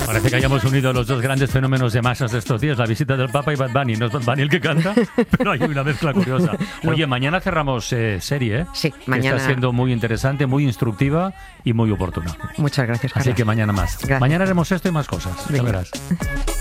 Parece que hayamos unido los dos grandes fenómenos de masas de estos días, la visita del Papa y Bad Bunny. No es Bad Bunny el que canta, pero hay una mezcla curiosa. Oye, mañana cerramos serie, ¿eh? Sí, que mañana. está siendo muy interesante, muy instructiva y muy oportuna. Muchas gracias, Carlos. Así que mañana más. Gracias. Mañana haremos esto y más cosas. Ya Venga. verás.